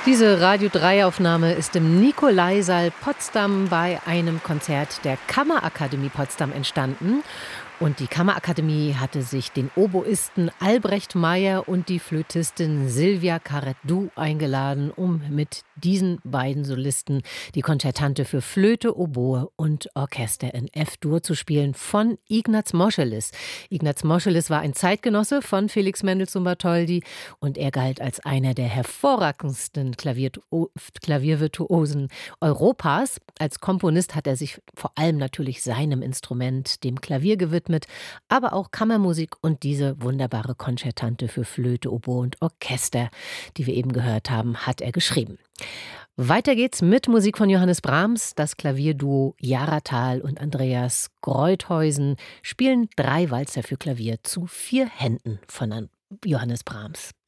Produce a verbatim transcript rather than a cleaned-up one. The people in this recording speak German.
Diese Radio drei Aufnahme ist im Nikolaisaal Potsdam bei einem Konzert der Kammerakademie Potsdam entstanden. Und die Kammerakademie hatte sich den Oboisten Albrecht Meyer und die Flötistin Silvia Carret-Du eingeladen, um mit diesen beiden Solisten die Konzertante für Flöte, Oboe und Orchester in F-Dur zu spielen von Ignaz Moscheles. Ignaz Moscheles war ein Zeitgenosse von Felix Mendelssohn Bartholdy und er galt als einer der hervorragendsten Klavier Klaviervirtuosen Europas. Als Komponist hat er sich vor allem natürlich seinem Instrument, dem Klavier, gewidmet, aber auch Kammermusik und diese wunderbare Konzertante für Flöte, Oboe und Orchester, die wir eben gehört haben, hat er geschrieben. Weiter geht's mit Musik von Johannes Brahms. Das Klavierduo Jara Thal und Andreas Greutheusen spielen drei Walzer für Klavier zu vier Händen von Johannes Brahms.